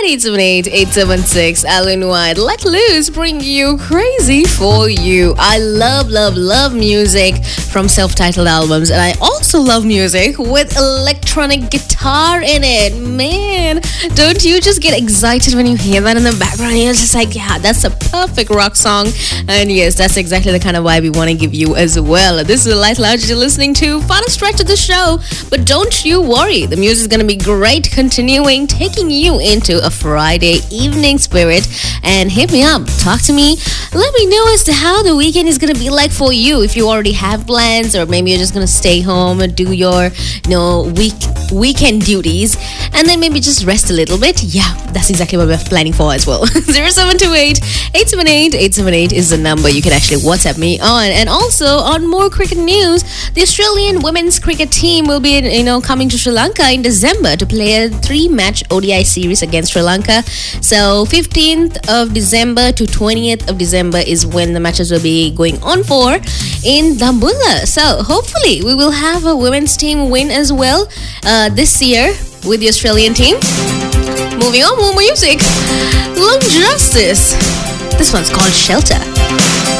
978-876 Alan White. Let loose, bring you crazy for you. I love music from self-titled albums, and I also love music with electronic guitar in it. Man, don't you just get excited when you hear that in the background? You're just like, yeah, that's a perfect rock song. And yes, that's exactly the kind of vibe we want to give you as well. This is the Light Lounge you're listening to. Final stretch of the show, but don't you worry, the music is going to be great, continuing taking you into a Friday evening spirit. And hit me up, talk to me, let me know as to how the weekend is going to be like for you. If you already have plans, or maybe you're just going to stay home and do your weekend duties, and then maybe just rest a little bit. Yeah, that's exactly what we're planning for as well. 0728-878-878 is the number you can actually WhatsApp me on. And also on more cricket news, the Australian women's cricket team will be coming to Sri Lanka in December to play a 3-match ODI series against Sri Lanka. So 15th of December to 20th of December is when the matches will be going on for in Dambulla. So hopefully we will have a women's team win as well this year with the Australian team. Moving on, more music. Long Justice. This one's called Shelter.